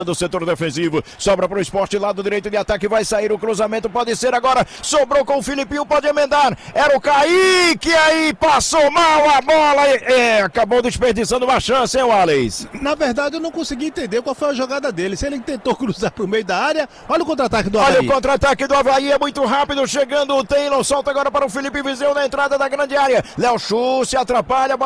do setor defensivo, sobra para o Sport, lado direito de ataque, vai sair o cruzamento, pode ser agora, sobrou com o Filipinho, pode emendar, era o Kaique, aí passou mal a bola, acabou desperdiçando uma chance, hein, Wallace? Na verdade eu não consegui entender qual foi a jogada dele, se ele tentou cruzar pro meio da área, olha o contra-ataque do Avaí. Olha o contra-ataque do Avaí, é muito rápido, chegando o Taylor, solta agora para o Felipe Viseu na entrada da grande área, Léo Chu se atrapalha,